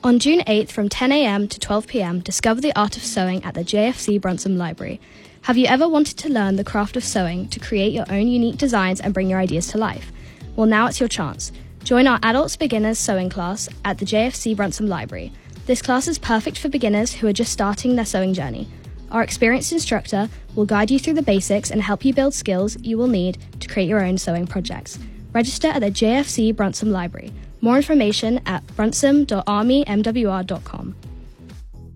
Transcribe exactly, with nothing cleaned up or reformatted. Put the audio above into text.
On June eighth from ten a.m. to twelve p.m, discover the art of sewing at the J F C Bruntsum Library. Have you ever wanted to learn the craft of sewing to create your own unique designs and bring your ideas to life? Well, now it's your chance. Join our Adults Beginners Sewing class at the J F C Bruntsum Library. This class is perfect for beginners who are just starting their sewing journey. Our experienced instructor will guide you through the basics and help you build skills you will need to create your own sewing projects. Register at the J F C Bruntsum Library. More information at bruntsum dot army m w r dot com.